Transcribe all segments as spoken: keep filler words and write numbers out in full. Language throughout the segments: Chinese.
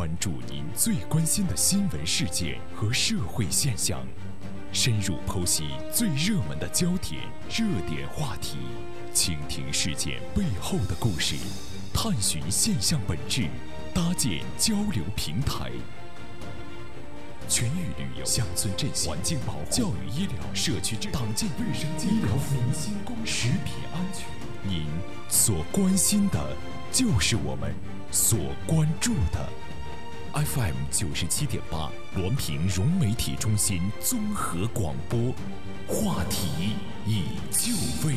关注您最关心的新闻事件和社会现象，深入剖析最热门的焦点、热点话题，倾听事件背后的故事，探寻现象本质，搭建交流平台。全域旅游、乡村振兴、环境保护、教育医疗、社区党建卫生、医疗服务、新工、食品安全，您所关心的，就是我们所关注的。F M 九十七点八，滦平融媒体中心综合广播，话题已就位。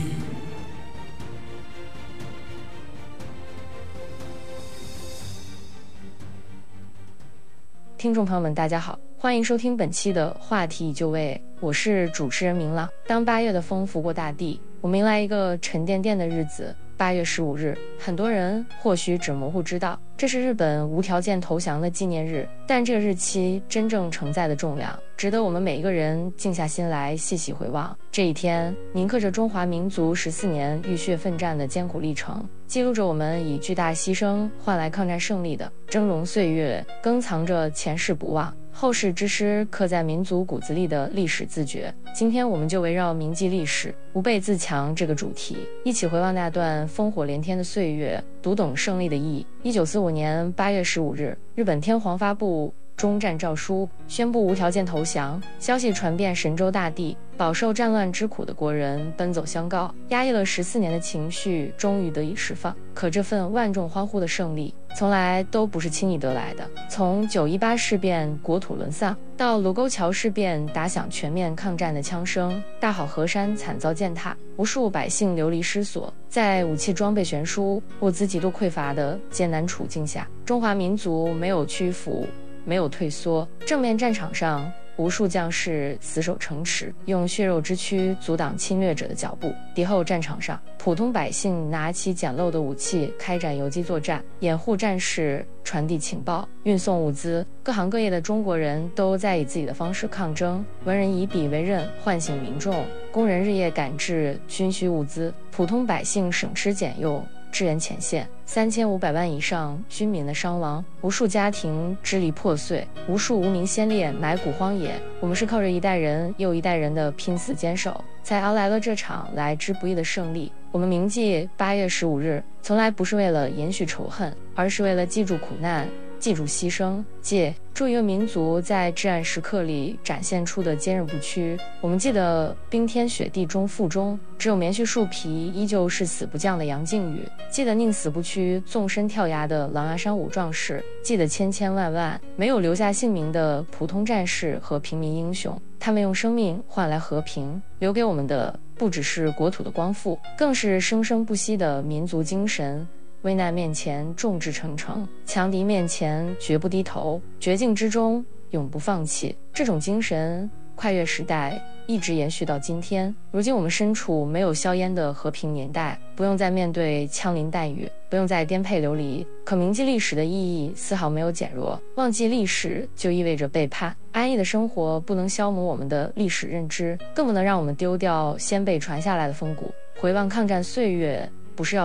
听众朋友们，大家好，欢迎收听本期的话题已就位，我是主持人明朗。当八月的风拂过大地，我们迎来一个沉甸甸的日子。八月十五日，很多人或许只模糊知道这是日本无条件投降的纪念日，但这个日期真正承载的重量，值得我们每一个人静下心来细细回望。这一天铭刻着中华民族十四年浴血奋战的艰苦历程，记录着我们以巨大牺牲换来抗战胜利的峥嵘岁月，更藏着前世不忘后世之师刻在民族骨子里的历史自觉。今天我们就围绕铭记历史、吾辈自强这个主题，一起回望那段烽火连天的岁月，读懂胜利的意义。一九四五年八月十五日，日本天皇发布终战诏书，宣布无条件投降。消息传遍神州大地，饱受战乱之苦的国人奔走相告，压抑了十四年的情绪终于得以释放。可这份万众欢呼的胜利，从来都不是轻易得来的。从九一八事变国土沦丧，到卢沟桥事变打响全面抗战的枪声，大好河山惨遭践踏，无数百姓流离失所，在武器装备悬殊、物资极度匮乏的艰难处境下，中华民族没有屈服，没有退缩。正面战场上，无数将士死守城池，用血肉之躯阻挡侵略者的脚步；敌后战场上，普通百姓拿起简陋的武器开展游击作战，掩护战事，传递情报，运送物资。各行各业的中国人都在以自己的方式抗争，文人以笔为刃，唤醒民众；工人日夜赶制军需物资，普通百姓省吃俭用，支援前线。三千五百万以上军民的伤亡，无数家庭支离破碎，无数无名先烈埋骨荒野。我们是靠着一代人又一代人的拼死坚守，才熬来了这场来之不易的胜利。我们铭记八月十五日，从来不是为了延续仇恨，而是为了记住苦难，记住牺牲，借助一个民族在至暗时刻里展现出的坚韧不屈。我们记得冰天雪地中腹中只有棉絮树皮，依旧是死不降的杨靖宇，记得宁死不屈纵身跳崖的狼牙山五壮士，记得千千万万没有留下姓名的普通战士和平民英雄。他们用生命换来和平，留给我们的不只是国土的光复，更是生生不息的民族精神。危难面前众志成城，强敌面前绝不低头，绝境之中永不放弃。这种精神跨越时代，一直延续到今天。如今我们身处没有硝烟的和平年代，不用再面对枪林弹雨，不用再颠沛流离，可铭记历史的意义丝毫没有减弱。忘记历史就意味着背叛。安逸的生活不能消磨我们的历史认知，更不能让我们丢掉先辈传下来的风骨。回望抗战岁月，不是要